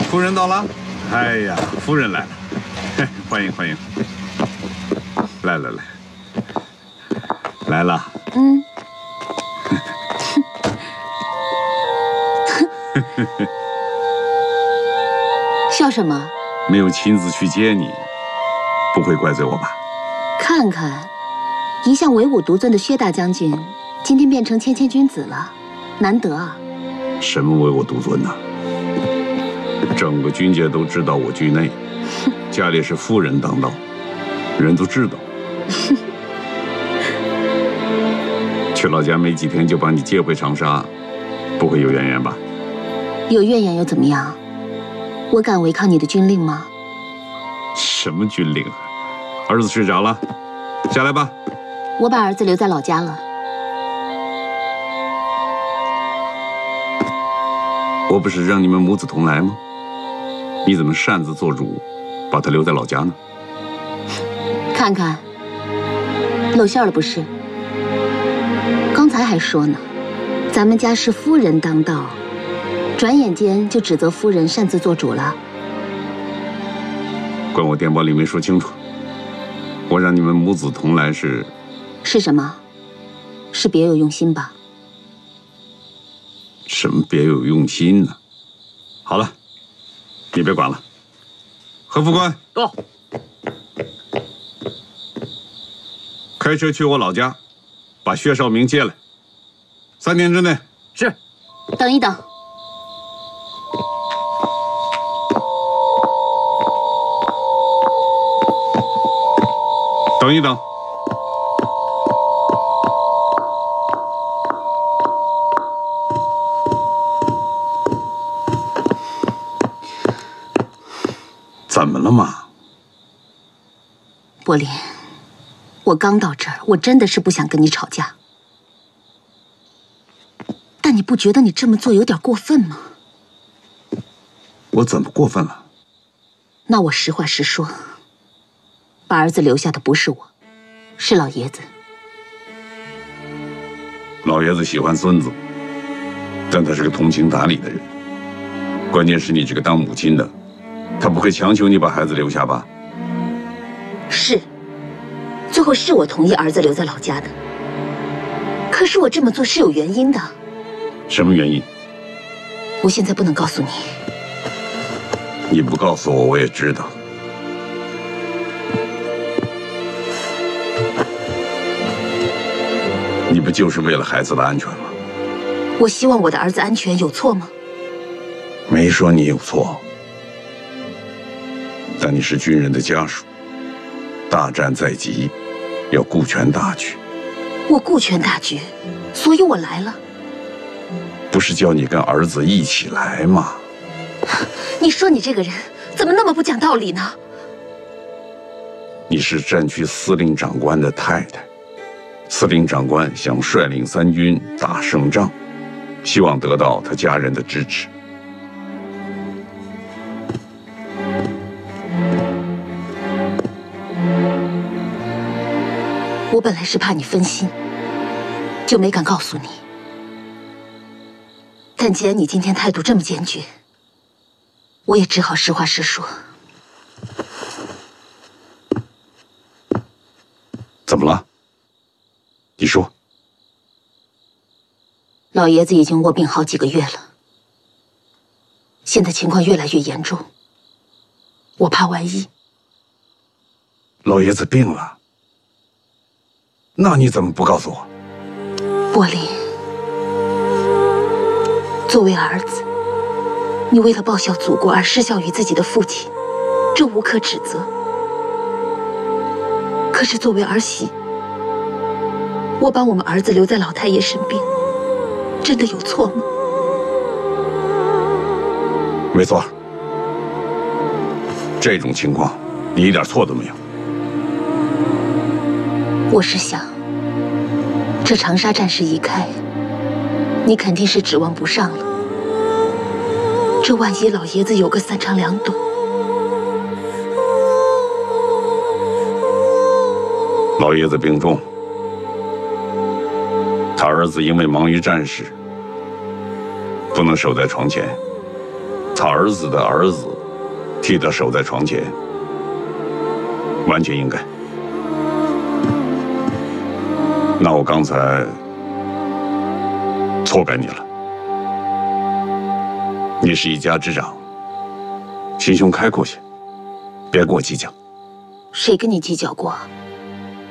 夫人到了。哎呀，夫人来了，欢迎欢迎。来来来，来了。 嗯。笑什么？ 没有亲自去接你，不会怪罪我吧？ 看看，一向唯我独尊的薛大将军，今天变成谦谦君子了，难得啊！ 什么唯我独尊呢？整个军界都知道我居内，家里是夫人当道，人都知道。去老家没几天就把你接回长沙，不会有怨言吧？ 有怨言又怎么样？我敢违抗你的军令吗？ 什么军令？儿子睡着了，下来吧。 我把儿子留在老家了。 我不是让你们母子同来吗？你怎么擅自做主，把他留在老家呢？ 看看，露馅了不是？刚才还说呢，咱们家是夫人当道，转眼间就指责夫人擅自做主了。 关我电报里没说清楚，我让你们母子同来是什么？是别有用心吧？ 什么别有用心呢？好了，你别管了。何副官到， 开车去我老家，把薛少明接来。3天之内。 是。 等一等。 等一等。怎么了嘛？ 柏林，我刚到这儿，我真的是不想跟你吵架，但你不觉得你这么做有点过分吗？ 我怎么过分了？ 那我实话实说，把儿子留下的不是我，是老爷子。 老爷子喜欢孙子，但他是个通情达理的人。关键是你这个当母亲的，他不会强求你把孩子留下吧？ 是，最后是我同意儿子留在老家的。可是我这么做是有原因的。 什么原因？ 我现在不能告诉你。 你不告诉我，我也知道。你不就是为了孩子的安全吗？ 我希望我的儿子安全，有错吗？ 没说你有错，但你是军人的家属，大战在即，要顾全大局。 我顾全大局，所以我来了。 不是叫你跟儿子一起来吗？ 你说你这个人怎么那么不讲道理呢？ 你是战区司令长官的太太，司令长官想率领3军打胜仗，希望得到他家人的支持。 我本来是怕你分心，就没敢告诉你。但既然你今天态度这么坚决，我也只好实话实说。 怎么了？你说。 老爷子已经卧病好几个月了，现在情况越来越严重，我怕万一。 老爷子病了？那你怎么不告诉我？ 柏林，作为儿子，你为了报效祖国而失孝于自己的父亲，这无可指责。可是作为儿媳，我把我们儿子留在老太爷身边，真的有错吗？ 没错，这种情况你一点错都没有。 我是想，这长沙战事一开，你肯定是指望不上了。这万一老爷子有个3长2短， 老爷子病重，他儿子因为忙于战事，不能守在床前， 他儿子的儿子替他守在床前，完全应该。那我刚才错怪你了。你是一家之长，心胸开阔些，别跟我计较。 谁跟你计较过？